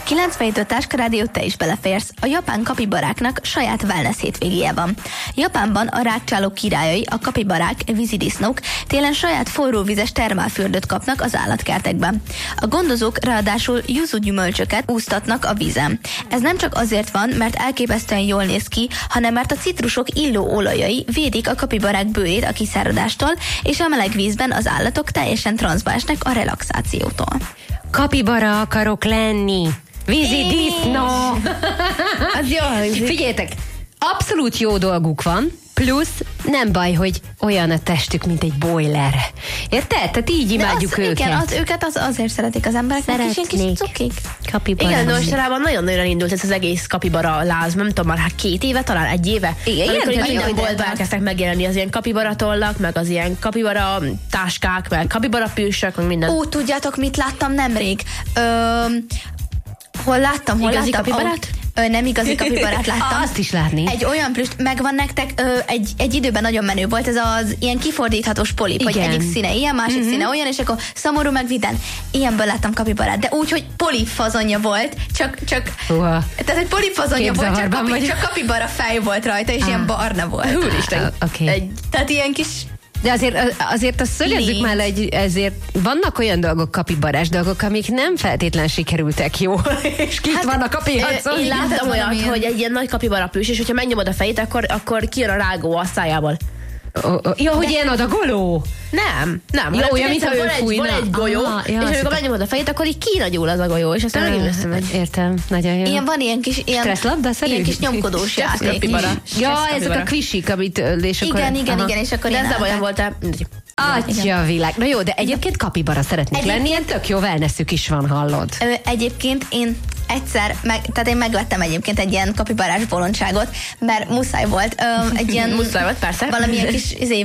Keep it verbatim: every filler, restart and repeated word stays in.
kilencvenhét Táska Rádió, te is beleférsz. A japán kapibaráknak saját wellness hétvégéje van. Japánban a rákcsálók királyai, a kapibarák, vízidisznók télen saját forróvizes termálfürdőt kapnak az állatkertekben. A gondozók ráadásul yuzu gyümölcsöket úsztatnak a vízen. Ez nem csak azért van, mert elképesztően jól néz ki, hanem mert a citrusok illó olajai védik a kapibarák bőrét a kiszáradástól, és a meleg vízben az állatok teljesen transzba esnek a relaxációtól. Kapibara akarok lenni. Vízi disznó. Az jó. Figyeljetek, abszolút jó dolguk van, plusz nem baj, hogy olyan a testük, mint egy boiler. Érted? Tehát így imádjuk az, őket. Igen, az, őket az azért szeretik az emberek, mert kis, kis cukik. Kapibara. Igen, de mostanában nagyon-nagyon elindult ez az egész kapibara láz, nem tudom, már hát két éve, talán egy éve. Igen, amikor igen, minden nagyon boltban elkezdtek megjelenni az ilyen kapibara tollak, meg az ilyen kapibara táskák, meg kapibara pülsök, meg minden. Ó, tudjátok, mit láttam nemrég? Ö, hol láttam, hol Igazi láttam? kapibarát? Ö, nem igazi kapibarát láttam. Azt is látni. Egy olyan plüst, megvan nektek, ö, egy, egy időben nagyon menő volt ez az ilyen kifordíthatós polip, hogy Igen. egyik színe ilyen, másik Mhm. színe olyan, és akkor szomorú meg vidán. Ilyenből láttam kapibarát, de úgy, hogy polip fazonja volt, csak, csak Uha. tehát egy polip fazonja volt, csak, Képzavarban kapi, vagy. csak kapibara fej volt rajta, és ilyen barna volt. Úristen. Oké. Egy Tehát ilyen kis... De azért, azért azt szögezzük Légy. már, hogy ezért vannak olyan dolgok, kapibarás dolgok, amik nem feltétlen sikerültek jól, és kit Hát, van a kapiharcon. Én Igen, láttam tehát olyat, valamilyen. hogy egy ilyen nagy kapibara püls, és hogyha megnyomod a fejét, akkor, akkor kijön a rágó a szájából. Oh, oh, ja, hogy ilyen adagoló. Nem, nem. Jó, hanem olyan, csak mintha egyszer ő van egy, fújna. van egy golyó, Aha, ja, és azt amikor hittem. megnyomod a fejét, akkor így kínagyul az a golyó, és aztán megint összemegy. Értem, nagyon jó. Ilyen van ilyen kis, ilyen, Stresszlabda-szerű? ilyen kis nyomkodós játék. kapibara. Ja, Stressz ezek a kapibara. kvisik, amit és akkor... Igen, igen, aha. igen, és akkor De én ezzel olyan álltam. voltál. mindegy. Atya világ. Na jó, de egyébként kapibara szeretnék Egyébként- lenni, ilyen tök jó wellnessük is van, hallod. Ö, egyébként én egyszer, meg, tehát én megvettem egyébként egy ilyen kapibarás bolondságot, mert muszáj volt. Ö, egy ilyen... Muszáj volt, persze. Valamilyen kis izé,